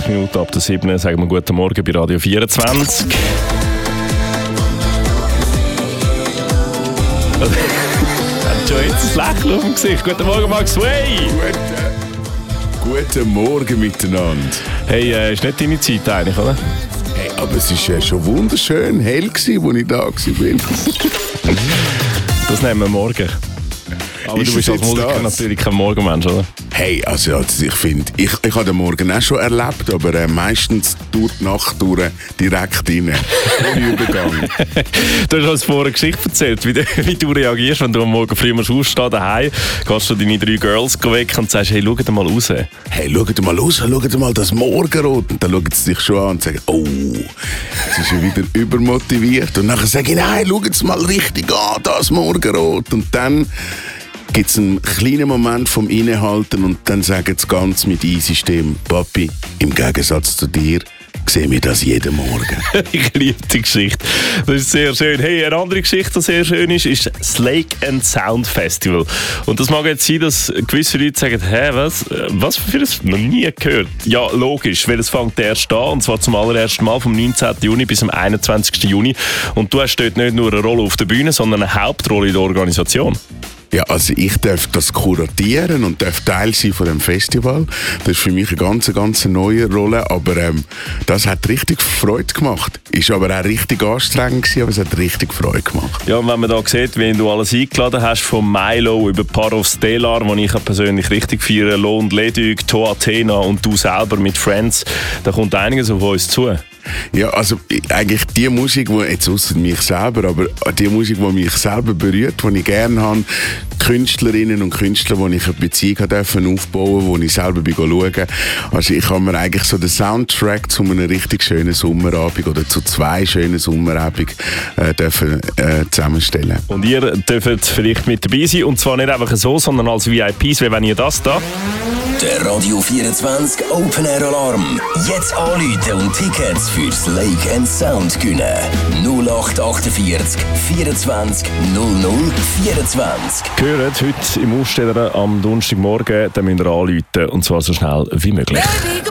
Minuten ab der 7. Sagen wir guten Morgen bei Radio 24. Hat schon jetzt ein Lächeln auf dem Gesicht. Guten Morgen, Max Way! Guten Morgen miteinander. Hey, ist nicht deine Zeit eigentlich, oder? Hey, aber es war schon wunderschön hell, als ich da war. Das nehmen wir morgen. Aber Ist du bist als Musiker natürlich kein Morgenmensch, oder? Hey, also ich finde, ich habe den Morgen auch schon erlebt, aber meistens durch die Nacht durch, direkt rein. Ohne Übergang. Du hast uns vorher eine Geschichte erzählt, wie du reagierst, wenn du am Morgen früh aufstehst, daheim, gehst du deine 3 Girls weg und sagst, hey, schaut mal raus. Hey, schaut mal raus, schaut mal das Morgenrot. Und dann schauen sie sich schon an und sagen, oh, jetzt ist er wieder übermotiviert. Und dann sage ich, nein, schaut mal richtig an, das Morgenrot. Und dann gibt es einen kleinen Moment vom Innehalten und dann sagen sie ganz mit easy Stimme, Papi, im Gegensatz zu dir sehe ich das jeden Morgen. Ich liebe die Geschichte. Das ist sehr schön. Hey, eine andere Geschichte, die sehr schön ist das Lake and Sound Festival. Und das mag jetzt sein, dass gewisse Leute sagen, hä, was für das noch nie gehört. Ja, logisch, weil es fängt erst an, und zwar zum allerersten Mal vom 19. Juni bis zum 21. Juni. Und du hast dort nicht nur eine Rolle auf der Bühne, sondern eine Hauptrolle in der Organisation. Ja, also ich darf das kuratieren und darf Teil sein von dem Festival. Das ist für mich eine ganz neue Rolle, aber das hat richtig Freude gemacht. Ist aber auch richtig anstrengend gewesen, aber es hat richtig Freude gemacht. Ja, und wenn man da sieht, wie du alles eingeladen hast, von Milo über Parov Stellar, den ich persönlich richtig feiere, Lo und Leduc, To Athena und du selber mit Friends, da kommt einiges auf uns zu. Ja, also eigentlich die Musik, die jetzt ausser mich selber, aber die Musik, die mich selber berührt, die ich gerne habe, Künstlerinnen und Künstler, die ich eine Beziehung aufbauen durfte, wo ich selber schauen. Also ich habe mir eigentlich so den Soundtrack zu einem richtig schönen Sommerabend oder zu 2 schönen Sommerabenden zusammenstellen. Und ihr dürft vielleicht mit dabei sein, und zwar nicht einfach so, sondern als VIPs, wie wenn ihr das da... Der Radio 24 Open Air Alarm. Jetzt anrufen und Tickets fürs Lake and Sound gewinnen. 0848 24 00 24. Gehört heute im Aussteller am Donnerstagmorgen, dann müsst ihr anrufen, und zwar so schnell wie möglich.